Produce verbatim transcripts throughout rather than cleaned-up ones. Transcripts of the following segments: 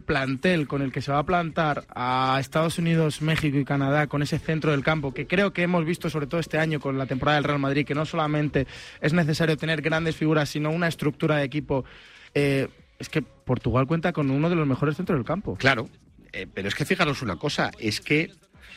plantel con el que se va a plantar a Estados Unidos, México y Canadá, con ese centro del campo, que creo que hemos visto sobre todo este año con la temporada del Real Madrid, que no solamente es necesario tener grandes figuras, sino una estructura de equipo, eh, es que Portugal cuenta con uno de los mejores centros del campo. Claro, eh, pero es que fijaros una cosa, es que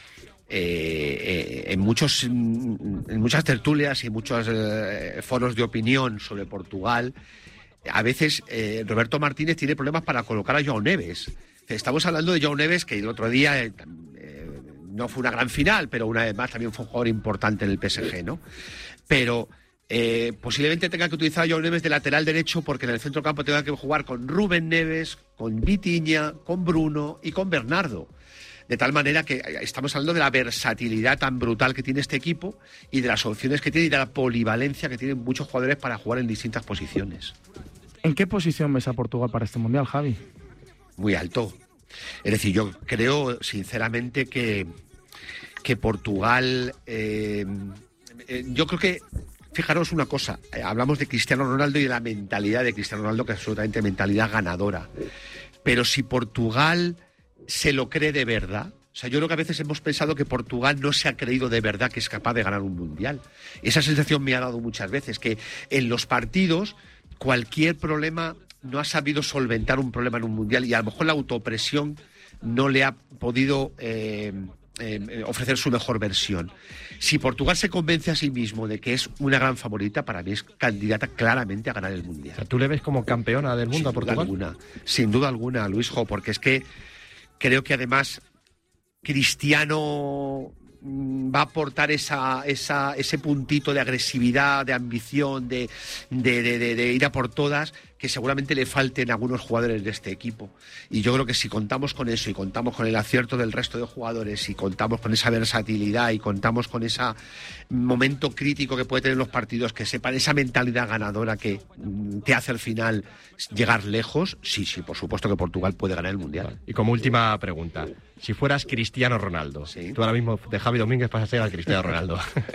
Eh, eh, en muchos en muchas tertulias y muchos eh, foros de opinión sobre Portugal, a veces eh, Roberto Martínez tiene problemas para colocar a João Neves. Estamos hablando de João Neves, que el otro día eh, eh, no fue una gran final, pero una vez más también fue un jugador importante en el P S G, ¿no? Pero eh, posiblemente tenga que utilizar a João Neves de lateral derecho, porque en el centro campo tenga que jugar con Rubén Neves, con Vitinha, con Bruno y con Bernardo. De tal manera que estamos hablando de la versatilidad tan brutal que tiene este equipo y de las opciones que tiene y de la polivalencia que tienen muchos jugadores para jugar en distintas posiciones. ¿En qué posición ves a Portugal para este Mundial, Javi? Muy alto. Es decir, yo creo sinceramente que, que Portugal... Eh, eh, yo creo que... Fijaros una cosa, eh, hablamos de Cristiano Ronaldo y de la mentalidad de Cristiano Ronaldo, que es absolutamente mentalidad ganadora. Pero si Portugal se lo cree de verdad, o sea, yo creo que a veces hemos pensado que Portugal no se ha creído de verdad que es capaz de ganar un mundial. Esa sensación me ha dado muchas veces, que en los partidos cualquier problema no ha sabido solventar un problema en un mundial, y a lo mejor la autopresión no le ha podido eh, eh, ofrecer su mejor versión. Si Portugal se convence a sí mismo de que es una gran favorita, para mí es candidata claramente a ganar el mundial. O sea, ¿tú le ves como campeona del mundo sin a Portugal? Duda alguna, sin duda alguna, Luisjo, porque es que creo que además Cristiano va a aportar esa, esa, ese puntito de agresividad, de ambición, de, de, de, de, de ir a por todas, que seguramente le falten a algunos jugadores de este equipo. Y yo creo que si contamos con eso y contamos con el acierto del resto de jugadores y contamos con esa versatilidad y contamos con ese momento crítico que puede tener los partidos, que sepan esa mentalidad ganadora que te hace al final llegar lejos, sí, sí, por supuesto que Portugal puede ganar el Mundial. Y como última pregunta, si fueras Cristiano Ronaldo, ¿sí? Tú ahora mismo de Javi Domínguez pasas a ser al Cristiano Ronaldo,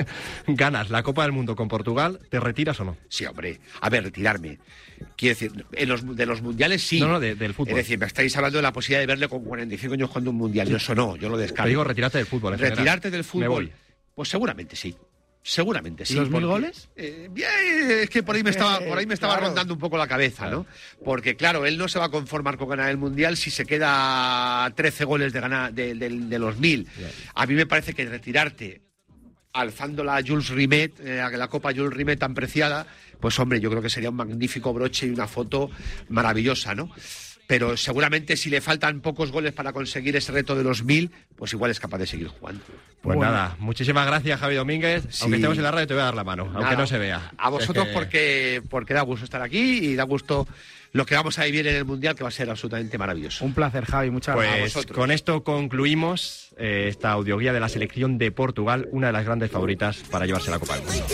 ganas la Copa del Mundo con Portugal, ¿te retiras o no? Sí, hombre, a ver, retirarme. Quiero decir, en los, de los mundiales sí. No, no, de, del fútbol. Es decir, me estáis hablando de la posibilidad de verle con cuarenta y cinco años jugando un mundial. Yo eso no, yo lo descarto. Te digo, retirarte del fútbol. En Retirarte general. del fútbol. Me voy. Pues seguramente sí. Seguramente sí. ¿Y los porque, mil goles? Eh, bien, es que por ahí me estaba, por ahí me estaba claro. rondando un poco la cabeza, ¿no? Porque claro, él no se va a conformar con ganar el mundial si se queda trece goles de ganar de, de, de los mil. Claro. A mí me parece que retirarte alzándola a Jules Rimet, eh, a la Copa Jules Rimet tan preciada, pues hombre, yo creo que sería un magnífico broche y una foto maravillosa, ¿no? Pero seguramente si le faltan pocos goles para conseguir ese reto de los mil, pues igual es capaz de seguir jugando. Pues bueno. nada, muchísimas gracias, Javi Domínguez. Sí. Aunque estemos en la radio te voy a dar la mano, nada, aunque no se vea. A vosotros es que... porque, porque da gusto estar aquí y da gusto lo que vamos a vivir en el Mundial, que va a ser absolutamente maravilloso. Un placer, Javi, muchas pues gracias. Pues con esto concluimos eh, esta audioguía de la selección de Portugal, una de las grandes favoritas para llevarse la Copa del Mundo.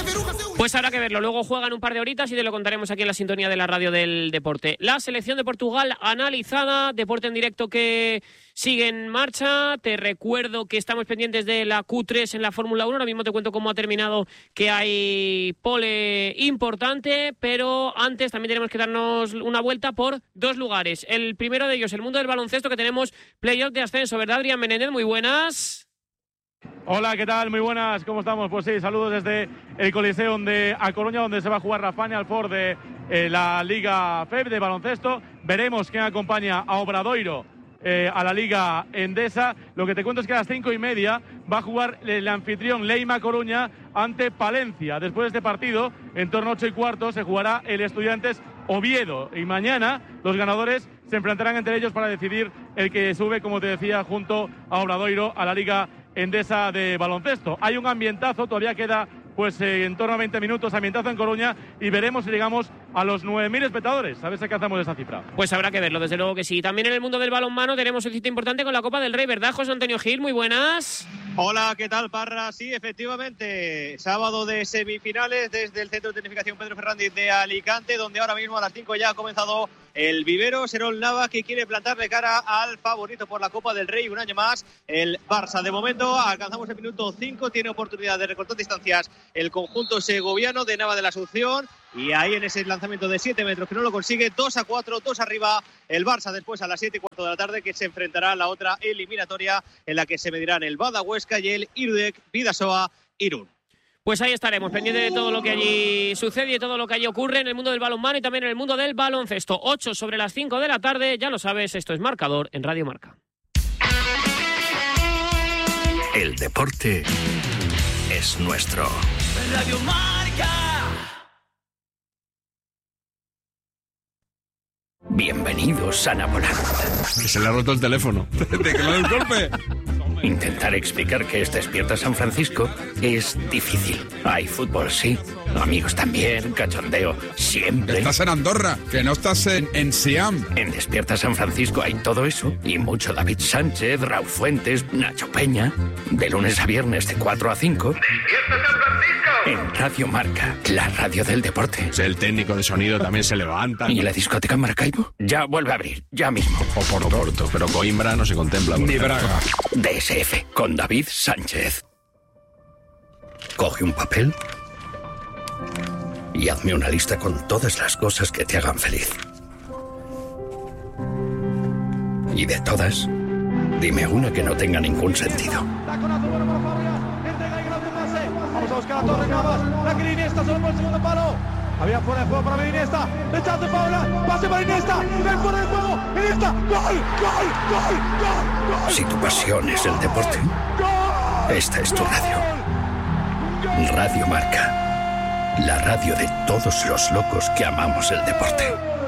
Pues habrá que verlo, luego juegan un par de horitas y te lo contaremos aquí en la sintonía de la radio del deporte. La selección de Portugal analizada, deporte en directo que sigue en marcha. Te recuerdo que estamos pendientes de la Q tres en la Fórmula uno, ahora mismo te cuento cómo ha terminado, que hay pole importante, pero antes también tenemos que darnos una vuelta por dos lugares. El primero de ellos, el mundo del baloncesto, que tenemos playoff de ascenso, ¿verdad, Adrián Menéndez? Muy buenas. Hola, ¿qué tal? Muy buenas, ¿cómo estamos? Pues sí, saludos desde el Coliseo de A Coruña, donde se va a jugar la Final Four de eh, la Liga F E B de baloncesto. Veremos quién acompaña a Obradoiro eh, a la Liga Endesa. Lo que te cuento es que a las cinco y media va a jugar el anfitrión Leima Coruña ante Palencia. Después de este partido, en torno a ocho y cuarto, se jugará el Estudiantes Oviedo. Y mañana los ganadores se enfrentarán entre ellos para decidir el que sube, como te decía, junto a Obradoiro a la Liga Endesa de baloncesto. Hay un ambientazo, todavía queda pues eh, en torno a veinte minutos, ambientazo en Coruña, y veremos si llegamos a los nueve mil espectadores. A ver si alcanzamos esa cifra. Pues habrá que verlo, desde luego que sí. También en el mundo del balonmano tenemos un sitio importante con la Copa del Rey, ¿verdad, José Antonio Gil? Muy buenas. Hola, ¿qué tal, Parra? Sí, efectivamente, sábado de semifinales desde el Centro de Tecnificación Pedro Fernández de Alicante, donde ahora mismo a las cinco ya ha comenzado el vivero. Serol Nava, que quiere plantarle cara al favorito por la Copa del Rey un año más, el Barça. De momento alcanzamos el minuto cinco, tiene oportunidad de recortar distancias el conjunto segoviano de Nava de la Asunción. y ahí en ese lanzamiento de siete metros que no lo consigue, dos a cuatro, dos arriba el Barça. Después a las siete y cuarto de la tarde que se enfrentará a la otra eliminatoria en la que se medirán el Bada Huesca y el Irudek Bidasoa Irún. Pues ahí estaremos, pendientes de todo lo que allí sucede y de todo lo que allí ocurre en el mundo del balonmano y también en el mundo del baloncesto. ocho sobre las cinco de la tarde, ya lo sabes, esto es Marcador en Radio Marca. El deporte es nuestro. Radio Marca. Bienvenidos a Napoleón. Que se le ha roto el teléfono. ¿De que le da un golpe? Intentar explicar que es Despierta San Francisco es difícil. Hay fútbol, sí. Amigos también, cachondeo, siempre. Estás en Andorra, que no estás en, en Siam. En Despierta San Francisco hay todo eso y mucho David Sánchez, Raúl Fuentes, Nacho Peña. De lunes a viernes de cuatro a cinco. ¡Despierta San Francisco! En Radio Marca, la radio del deporte. El técnico de sonido también se levanta. ¿Y la discoteca Maracaibo? Ya vuelve a abrir, ya mismo. O por Porto, pero Coimbra no se contempla. Ni Braga. D S F, con David Sánchez. Coge un papel y hazme una lista con todas las cosas que te hagan feliz. Y de todas, dime una que no tenga ningún sentido. Vamos a buscar a Torres Navas. La quiere Iniesta, solo por el segundo palo. Había fuera de juego para Iniesta. Rechazo de Paula. Pase para Iniesta. Ven fuera de juego. Iniesta. ¡Gol! ¡Gol! ¡Gol! ¡Gol! ¡Gol! Si tu pasión es el deporte, esta es tu radio. Radio Marca. La radio de todos los locos que amamos el deporte.